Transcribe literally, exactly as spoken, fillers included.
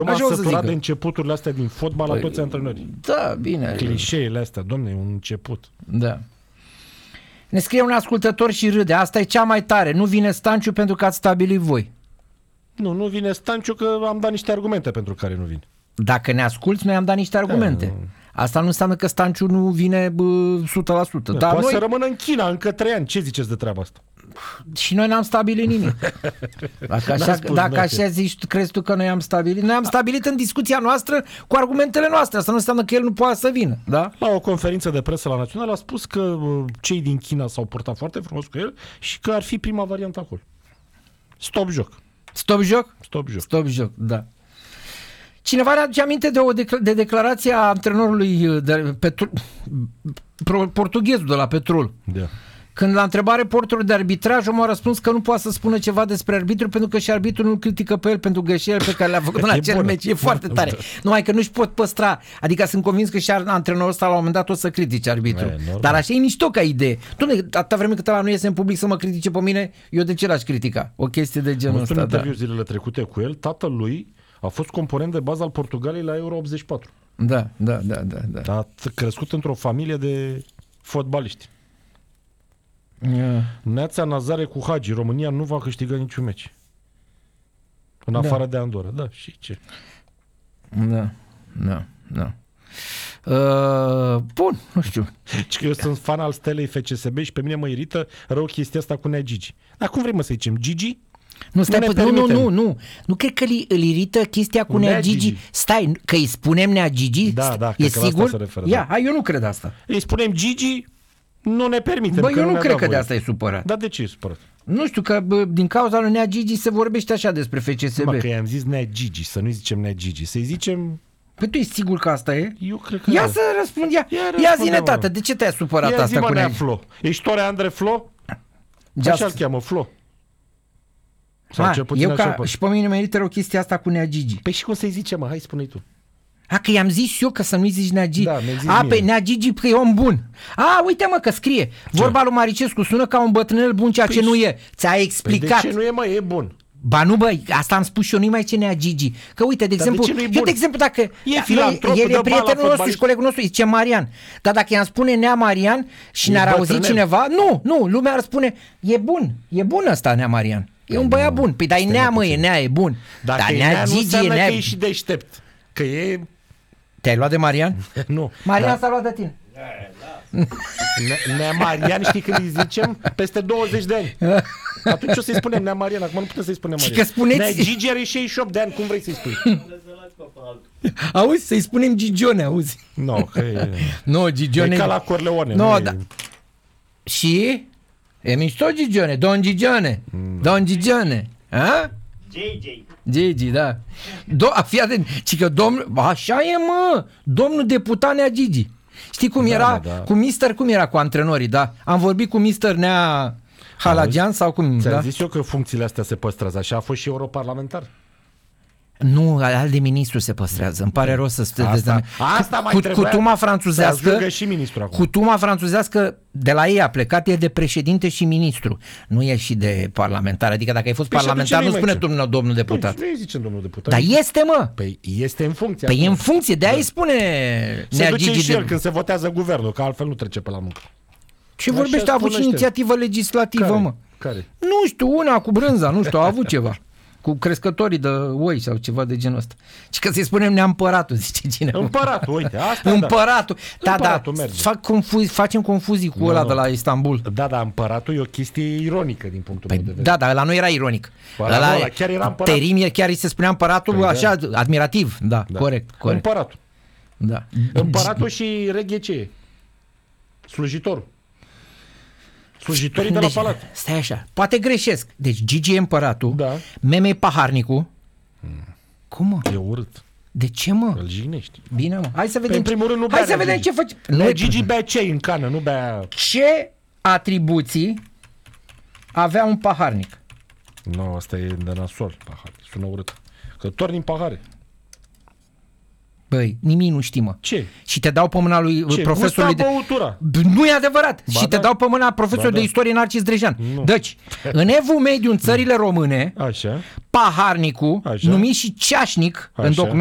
M-am săturat de începuturile astea din fotbal păi, la toți antrenorii. Da, bine. Clișeele astea, domne, un început. Da. Ne scrie un ascultător și râde. Asta e cea mai tare. Nu vine Stanciu pentru că ați stabilit voi. Nu, nu vine Stanciu că am dat niște argumente pentru care nu vine. Dacă ne asculți, noi am dat niște argumente. Da, nu. Asta nu înseamnă că Stanciu nu vine bă, o sută la sută. Da, Dar poate noi... să rămână în China încă trei ani. Ce ziceți de treaba asta? Și noi n-am stabilit nimic. Dacă așa, dacă așa zici, crezi tu că noi am stabilit? Noi am stabilit în discuția noastră cu argumentele noastre. Asta nu înseamnă că el nu poate să vină. Da? La o conferință de presă la Național a spus că cei din China s-au purtat foarte frumos cu el și că ar fi prima variantă acolo. Stop joc. Stop joc? Stop joc. Stop joc, da. Cineva ne aduce aminte de o decla- de declarație a antrenorului de Petru- portughezul de la Petrol. Da. Când la întrebare reporterul de arbitraj, omul a răspuns că nu poate să spună ceva despre arbitru pentru că și arbitrul nu critică pe el pentru greșelile pe care le-a făcut în acel meci. E foarte tare. Numai că nu-și pot păstra. Adică sunt convins că și antrenorul ăsta la un moment dat o să critice arbitrul. Dar așa e mișto ca idee. Dom'le, atâta vreme cât ăla nu iese în public să mă critique pe mine, eu de ce l-aș critica? O chestie de genul ăsta. În interviu zilele trecute cu el, tatălui a fost component de bază al Portugaliei la Euro optzeci și patru. Da, da, da, da, da. A crescut într-o familie de fotbaliști. Yeah. Neața Nazare cu Hagi. România nu va câștiga niciun meci. În afară da. de Andorra. Da, și ce? Da, da, da. Uh, bun, nu știu. Deci că eu sunt fan al stelei F C S B și pe mine mă irită rău chestia asta cu Nea Gigi. Dar cum vrem să zicem? Gigi? Nu, stai, nu, nu, nu, nu, nu. Nu cred că îl irită chestia cu, cu Nea Gigi. Gigi. Stai, că îi spunem Nea Gigi? Da, da, e sigur? Se referă, Ia, da. hai, eu nu cred asta. Îi spunem Gigi, nu ne permitem. Băi, eu nu cred că voie. de asta e supărat. Dar de ce e supărat? Nu știu, că bă, din cauza lui Nea Gigi se vorbește așa despre F C S B. Mă, că i-am zis Nea Gigi, să nu-i zicem Nea Gigi, să-i zicem... Păi tu ești sigur că asta e? Eu cred că ia da. să răspund, ia, ia, ia zine, tată, de ce te-ai supărat ia asta cu Nea Gigi? Flo. Ești Tore Andre Flo? Just... Așa îl cheamă, Flo. Sau ha, eu ca, și pe mine merită o chestie asta cu Nea Gigi. Păi și cum să-i zice, mă? Hai, spune-i tu. A, că i-am zis eu că să nu-i zici Nea Gigi. Da, a, pe Nea Gigi că e om bun. A, uite mă că scrie. Ce? Vorba lui Maricescu sună ca un bătrânel bun, ceea păi ce nu e. Ți-a explicat. Păi de ce nu e, mă? E bun. Ba nu, băi, asta am spus și eu, nu-i mai ce Nea Gigi. Că uite, de Dar exemplu, de eu de exemplu dacă e filantrop, el e prietenul nostru și colegul nostru, zice Marian. Dar dacă i-am spune Nea Marian și e ne-ar auzi cineva, nu, nu, lumea ar spune, e bun, e bun ăsta Nea Marian. E un băiat bun. Păi, dar e Nea, mă, e Nea, e bun. Dacă dar e Nea, Nea, nu Gigi, e Nea. Că e și deștept. Că e... Te-ai luat de Marian? Nu. Marian da. S-a luat de tine. Nea Marian, știi când îi zicem? Peste douăzeci de ani. Atunci o să-i spunem Nea Marian, acum nu putem să-i spunem Marian. Că spuneți... Nea Gigi are șaizeci și opt de ani, cum vrei să-i spui? Auzi, să-i spunem Gigione, auzi. Nu, no, că e... No, Gigione... E ca la Corleone. No, e... da. Și? E mișto Gigione, Don Gigione. Mm. Don Gigione. Ha? Gigi. Gigi, da. Do- fii atent, ci că domnul, așa e, mă, domnul deputat Nea Gigi. Știi cum da, era, da. Cu mister, cum era cu antrenorii, da? Am vorbit cu mister Nea Halagian sau cum, ți-am da? zis eu că funcțiile astea se păstrează, așa a fost și europarlamentar. Nu, al de ministru se păstrează. Îmi pare rău să te asta, asta mai cu, trebuia. Cutuma franțuzească, și ministru acum. Cutuma franțuzească de la ei a plecat, e de președinte și ministru. Nu e și de parlamentar. Adică dacă ai fost păi parlamentar, nu spune domnul, domnul deputat. Păi, nu zicem domnul deputat. Dar este, mă. Păi este în funcție. Păi acum. E în funcție, de-aia da. Îi spune se duce Gigi și de... el când se votează guvernul, că altfel nu trece pe la muncă. Ce vorbește? A avut și inițiativă legislativă, Care? mă. Care? Nu știu, una cu brânza, nu știu, a avut ceva. Cu crescătorii de oi sau ceva de genul ăsta. Și că să-i spunem neampăratul, zice cineva. Împăratul, uite, asta Împăratul. Da, împăratul da, merge. fac confuz, facem confuzii cu no, ăla no. de la Istanbul. Da, da, împăratul e o chestie ironică din punctul păi, meu de vedere. Da, da, la noi era ironic. La ăla chiar era împărat. Terim, chiar îi se spunea împăratul păi, așa, da. Admirativ. Da, da, corect, corect. Împăratul. Da. Împăratul și reghe ce e? Slujitorul. Slujitorii de la deci, palat. Stai așa, poate greșesc. Deci Gigi e împăratul, da. Meme e paharnicul. Hmm. Cum, mă? E urât. De ce, mă? Îl jignești. Bine, mă. Hai să vedem. Pe în primul rând nu Hai să vedem Gigi. ce face. Noi Gigi bea ce în cană, nu bea... Ce atribuții avea un paharnic? Nu, no, asta e de nasol, pahar. Sună urât. Că torni în pahare. Băi, nimic nu știi, mă. Ce? Și te dau pe mâna lui Ce? profesorului de... băutura. Nu e adevărat. Ba și te da. dau pe mâna profesorului Ba da. de istorie Narcis Drejan. Nu. Deci, în evul mediu, în țările române, Așa. paharnicul, Așa. numit și ceașnic, în Așa. document